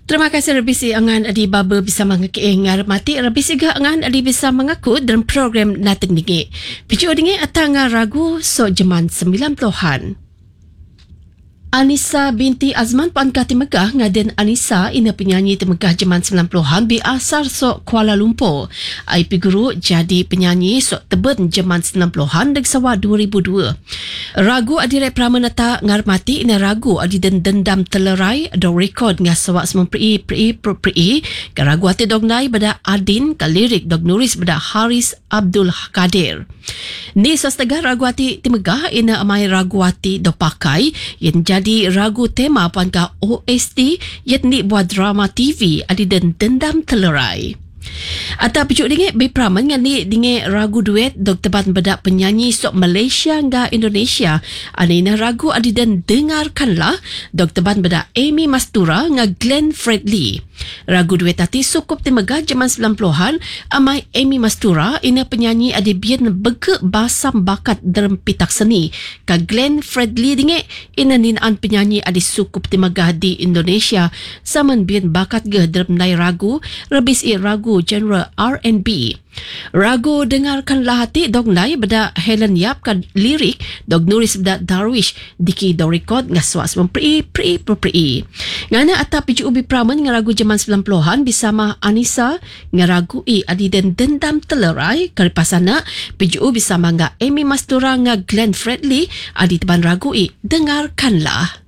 Terima kasih Rabisi angan adi baba bisa mengakieng mati Rabisi ga angan adi bisa mengaku dalam program nating dingi. Picu dingi atanga ragu so jeman 90-an. Anissa binti Azman Puan Kati Megah ngaden Anissa ina penyanyi di Megah zaman 90-an bi asar so Kuala Lumpur. Ai piguru jadi penyanyi so teben zaman 90-an deg sawa 2002. Ragu adire pramanata ngarmati ina ragu adi dendam telerai do record nga sawa pri ke ragu ati dognai bada Adin ke lirik dog nulis bada Haris Abdul Kadir. Ni sastaga ragu ati di Megah ina amai ragu ati do pakai yang jadi ragu tema puan ka OST yet ni buat drama TV adi dendam telerai. Ata pijuk dinge bepraman ngan ni dinge ragu duet dok tebat bedak penyanyi sok Malaysia nga Indonesia anina ragu adi dan dengarkanlah dok tebat bedak Amy Mastura nga Glenn Fredly. Ragu duet tati sukup di Megah zaman 90-an amai Amy Mastura ina penyanyi adi bian bege basam bakat dalam pitak seni ka Glenn Fredly dinge ina ninaan penyanyi adi sukup di Megah di Indonesia saman bian bakat ge dalam nai ragu rabis ragu genre R&B. Ragu dengarkanlah hati dog nai beda Helen Yap kan lirik dog nulis beda Darwish diki do record ngaswas mempri. Ngana ata piju ubi praman nga ragu zaman 90-an bersama Anissa nga ragu adi dan dendam telerai karipasana piju bersama nga Amy Mastura nga Glenn Fredly adi teban ragu dengarkanlah.